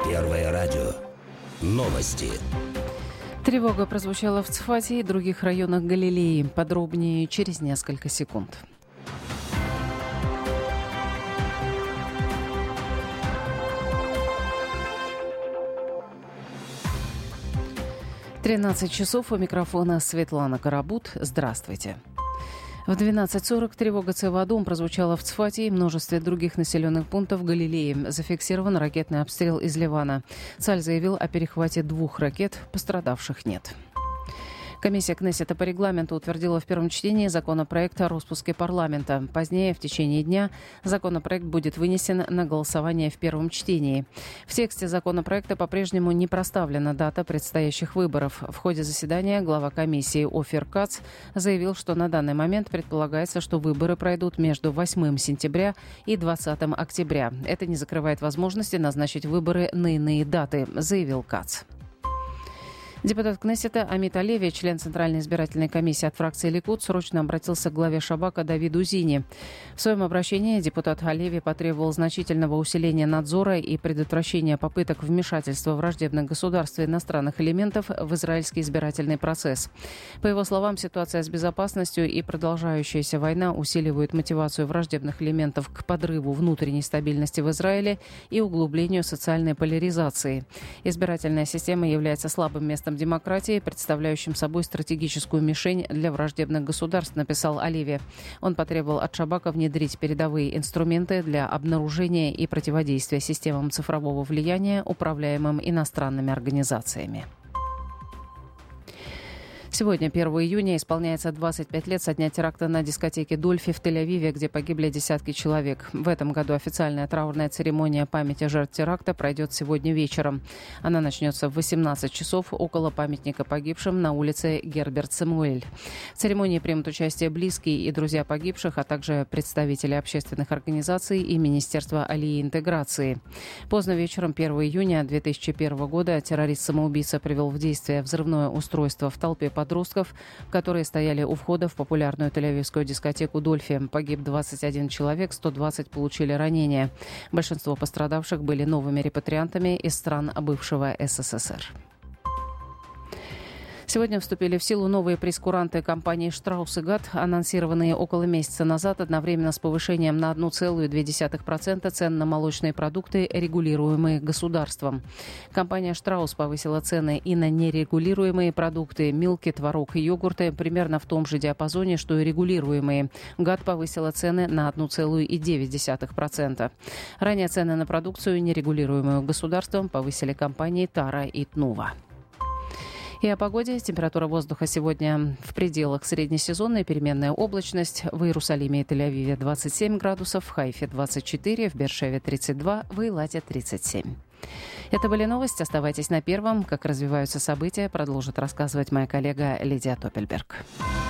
Первое радио. Новости. Тревога прозвучала в Цфате и других районах Галилеи. Подробнее через несколько секунд. «13 у микрофона Светлана Карабут. Здравствуйте. В 12:40 тревога ЦВАДУМ прозвучала в Цфате и множестве других населенных пунктов Галилеи. Зафиксирован ракетный обстрел из Ливана. Цаль заявил о перехвате 2 ракет, пострадавших нет. Комиссия Кнессета по регламенту утвердила в первом чтении законопроект о распуске парламента. Позднее, в течение дня, законопроект будет вынесен на голосование в первом чтении. В тексте законопроекта по-прежнему не проставлена дата предстоящих выборов. В ходе заседания глава комиссии Офир Кац заявил, что на данный момент предполагается, что выборы пройдут между 8 сентября и 20 октября. Это не закрывает возможности назначить выборы на иные даты, заявил Кац. Депутат Кнессета Амит Алеви, член Центральной избирательной комиссии от фракции Ликуд, срочно обратился к главе Шабака Давиду Зини. В своем обращении депутат Алеви потребовал значительного усиления надзора и предотвращения попыток вмешательства враждебных государств и иностранных элементов в израильский избирательный процесс. По его словам, ситуация с безопасностью и продолжающаяся война усиливают мотивацию враждебных элементов к подрыву внутренней стабильности в Израиле и углублению социальной поляризации. Избирательная система является слабым местом демократии, представляющим собой стратегическую мишень для враждебных государств, написал Алеви. Он потребовал от Шабака внедрить передовые инструменты для обнаружения и противодействия системам цифрового влияния, управляемым иностранными организациями. Сегодня, 1 июня, исполняется 25 лет со дня теракта на дискотеке «Дольфи» в Тель-Авиве, где погибли десятки человек. В этом году официальная траурная церемония памяти жертв теракта пройдет сегодня вечером. Она начнется в 18 часов около памятника погибшим на улице Герберт Самуэль. В церемонии примут участие близкие и друзья погибших, а также представители общественных организаций и Министерства алии и интеграции. Поздно вечером 1 июня 2001 года террорист-самоубийца привел в действие взрывное устройство в толпе подростков, которые стояли у входа в популярную тель-авивскую дискотеку «Дольфи». Погиб 21 человек, 120 получили ранения. Большинство пострадавших были новыми репатриантами из стран бывшего СССР. Сегодня вступили в силу новые прейскуранты компании «Штраус и Гат», анонсированные около месяца назад одновременно с повышением на 1,2% цен на молочные продукты, регулируемые государством. Компания «Штраус» повысила цены и на нерегулируемые продукты – милки, творог и йогурты примерно в том же диапазоне, что и регулируемые. «Гат» повысила цены на 1,9%. Ранее цены на продукцию, нерегулируемую государством, повысили компании «Тара» и «Тнува». И о погоде. Температура воздуха сегодня в пределах среднесезонной, переменная облачность. В Иерусалиме и Тель-Авиве 27 градусов, в Хайфе 24, в Бершеве 32, в Эйлате 37. Это были новости. Оставайтесь на Первом. Как развиваются события, продолжит рассказывать моя коллега Лидия Топельберг.